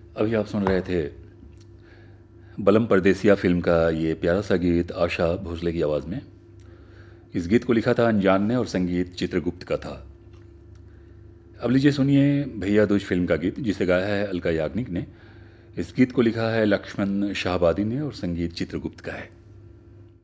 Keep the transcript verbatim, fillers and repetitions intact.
अभी आप सुन रहे थे बलम परदेसिया फिल्म का ये प्यारा सा गीत आशा भोसले की आवाज़ में। इस गीत को लिखा था अनजान ने और संगीत चित्रगुप्त का था। अब लीजिए सुनिए भैया दूज फिल्म का गीत जिसे गाया है अलका याग्निक ने। इस गीत को लिखा है लक्ष्मण शाहबादी ने और संगीत चित्रगुप्त का है।